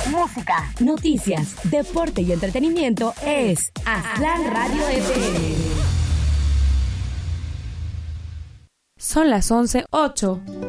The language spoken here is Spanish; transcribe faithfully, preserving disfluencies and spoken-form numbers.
música, noticias, deporte y entretenimiento es Aztlán Radio F M. Son las once ocho.